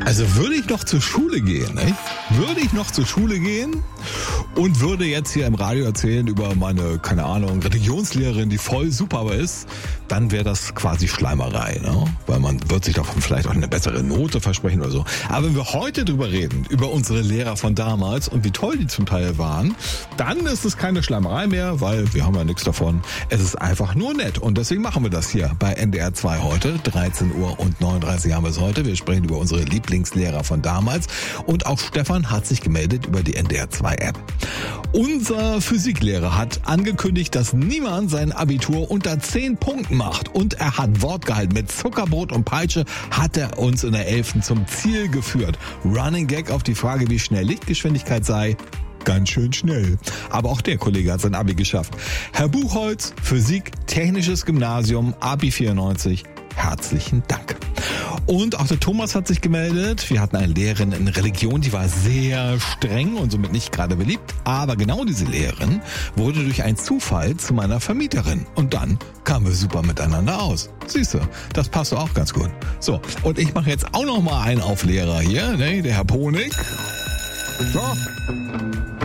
Also würde ich noch zur Schule gehen, nicht? Würde ich noch zur Schule gehen und würde jetzt hier im Radio erzählen über meine, keine Ahnung, Religionslehrerin, die voll super aber ist, dann wäre das quasi Schleimerei, ne? Weil man wird sich doch vielleicht auch eine bessere Note versprechen oder so. Aber wenn wir heute drüber reden, über unsere Lehrer von damals und wie toll die zum Teil waren, dann ist es keine Schleimerei mehr, weil wir haben ja nichts davon. Es ist einfach nur nett und deswegen machen wir das hier bei NDR 2 heute, 13 Uhr und 39 haben wir es heute. Wir sprechen über unsere Lieblingslehrer von damals und auch Stefan hat sich gemeldet über die NDR 2 App. Unser Physiklehrer hat angekündigt, dass niemand sein Abitur unter 10 Punkten macht und er hat Wort gehalten. Mit Zuckerbrot und Peitsche hat er uns in der 11. zum Ziel geführt. Running Gag auf die Frage, wie schnell Lichtgeschwindigkeit sei. Ganz schön schnell. Aber auch der Kollege hat sein Abi geschafft. Herr Buchholz, Physik, Technisches Gymnasium, Abi 94. Herzlichen Dank. Und auch der Thomas hat sich gemeldet. Wir hatten eine Lehrerin in Religion, die war sehr streng und somit nicht gerade beliebt. Aber genau diese Lehrerin wurde durch einen Zufall zu meiner Vermieterin. Und dann kamen wir super miteinander aus. Siehst du, das passt auch ganz gut. So, und ich mache jetzt auch noch mal einen auf Lehrer hier, ne? Der Herr Ponig. So.